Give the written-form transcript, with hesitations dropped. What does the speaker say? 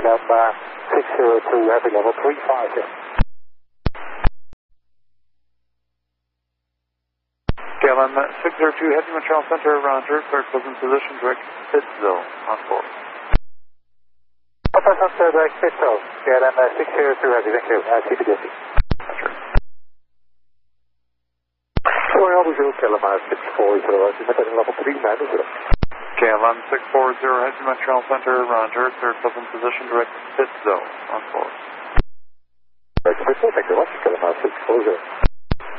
KLM 602, heavy level 35 here. KLM 602, heading Montreal Center, roger, cleared present position, direct pit zone, on board. Present direct pit zone, KLM 602, heavy, thank you, CPDC. Roger. Sorry, Albuquerque, KLM 640, heading level 390. KLM 640, heading Montreal Center, roger, cleared present position, direct pit zone, on board. Thank you very much, KLM 640.